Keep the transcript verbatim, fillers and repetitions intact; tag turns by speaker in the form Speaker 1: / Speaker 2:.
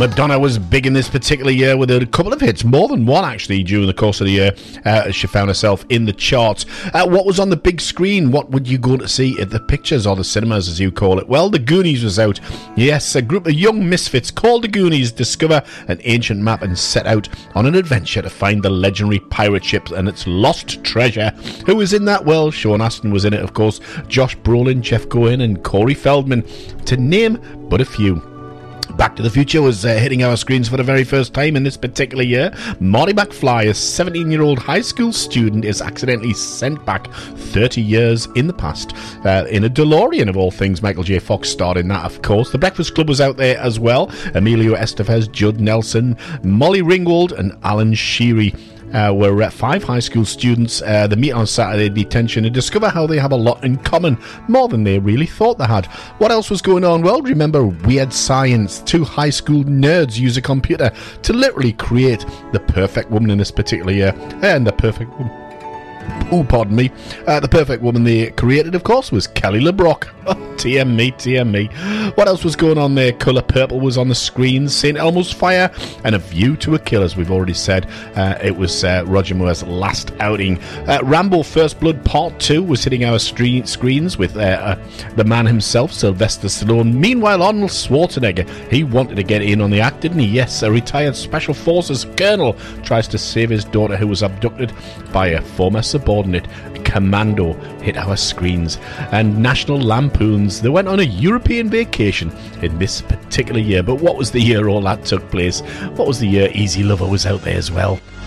Speaker 1: Madonna was big in this particular year with a couple of hits, more than one actually, during the course of the year, uh, as she found herself in the charts. Uh, what was on the big screen? What would you go to see at the pictures, or the cinemas as you call it? Well, The Goonies was out. Yes, a group of young misfits called the Goonies discover an ancient map and set out on an adventure to find the legendary pirate ship and its lost treasure. Who was in that? Well, Sean Astin was in it, of course, Josh Brolin, Jeff Gowen and Corey Feldman, to name but a few. Back to the Future was uh, hitting our screens for the very first time in this particular year. Marty McFly, a seventeen-year-old high school student, is accidentally sent back thirty years in the past uh, in a DeLorean, of all things. Michael J. Fox starred in that, of course. The Breakfast Club was out there as well. Emilio Estevez, Judd Nelson, Molly Ringwald and Alan Sheary. Uh, were uh, five high school students. Uh, they meet on Saturday detention and discover how they have a lot in common, more than they really thought they had. What else was going on? Well, remember Weird Science. Two high school nerds use a computer to literally create the perfect woman in this particular year. And the perfect woman. Oh, pardon me. Uh, the perfect woman they created, of course, was Kelly LeBrock. Oh, T M me, T M me. What else was going on there? Colour Purple was on the screen. Saint Elmo's Fire and A View to a Kill, as we've already said. Uh, it was uh, Roger Moore's last outing. Uh, Rambo First Blood Part two was hitting our screen- screens with uh, uh, the man himself, Sylvester Stallone. Meanwhile, Arnold Schwarzenegger, he wanted to get in on the act, didn't he? Yes, a retired Special Forces colonel tries to save his daughter, who was abducted by a former subordinate. Commando hit our screens. And National Lampoons, they went on a European vacation in this particular year. But what was the year all that took place? What was the year Easy Lover was out there as well?